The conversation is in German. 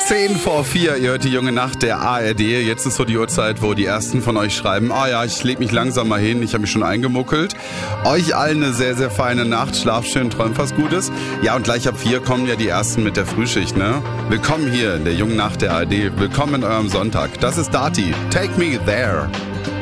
10 vor 4, ihr hört die junge Nacht der ARD. Jetzt ist so die Uhrzeit, wo die ersten von euch schreiben, ja, ich leg mich langsam mal hin, ich habe mich schon eingemuckelt. Euch allen eine sehr, sehr feine Nacht, schlaft schön, träumt was Gutes. Ja, und gleich ab 4 kommen ja die ersten mit der Frühschicht, ne? Willkommen hier in der jungen Nacht der ARD, willkommen in eurem Sonntag. Das ist Dati, Take Me There.